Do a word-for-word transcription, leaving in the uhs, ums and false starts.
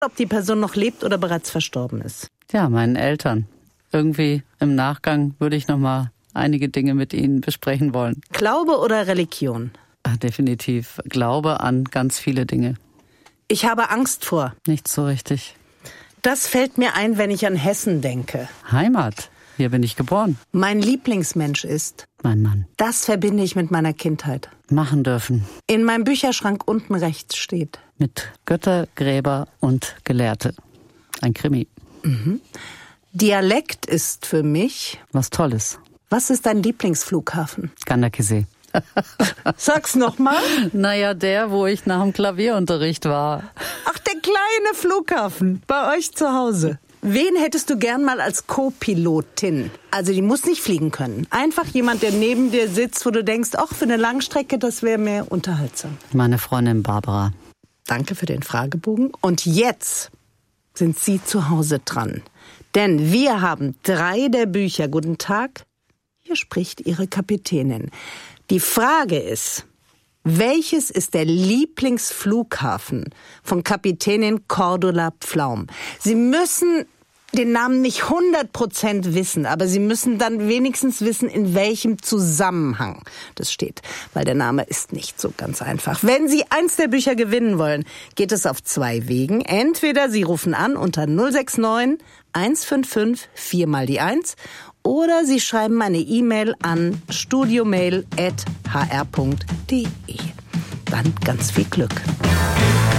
ob die Person noch lebt oder bereits verstorben ist. Ja, meinen Eltern. Irgendwie im Nachgang würde ich noch mal einige Dinge mit ihnen besprechen wollen. Glaube oder Religion? Ach, definitiv. Glaube an ganz viele Dinge. Ich habe Angst vor. Nicht so richtig. Das fällt mir ein, wenn ich an Hessen denke. Heimat. Hier bin ich geboren. Mein Lieblingsmensch ist? Mein Mann. Das verbinde ich mit meiner Kindheit. Machen dürfen. In meinem Bücherschrank unten rechts steht? Mit Götter, Gräber und Gelehrte. Ein Krimi. Mhm. Dialekt ist für mich? Was Tolles. Was ist dein Lieblingsflughafen? Gandakesee. Sag's nochmal. Naja, der, wo ich nach dem Klavierunterricht war. Ach, der kleine Flughafen bei euch zu Hause. Wen hättest du gern mal als Co-Pilotin? Also die muss nicht fliegen können. Einfach jemand, der neben dir sitzt, wo du denkst, ach, für eine Langstrecke, das wäre mehr unterhaltsam. Meine Freundin Barbara. Danke für den Fragebogen. Und jetzt sind Sie zu Hause dran. Denn wir haben drei der Bücher. Guten Tag, hier spricht Ihre Kapitänin. Die Frage ist, welches ist der Lieblingsflughafen von Kapitänin Cordula Pflaum? Sie müssen den Namen nicht hundert Prozent wissen, aber Sie müssen dann wenigstens wissen, in welchem Zusammenhang das steht. Weil der Name ist nicht so ganz einfach. Wenn Sie eins der Bücher gewinnen wollen, geht es auf zwei Wegen. Entweder Sie rufen an unter null sechs neun eins fünf fünf vier mal die eins oder Sie schreiben eine E-Mail an studiomail at h r punkt d e. Dann ganz viel Glück.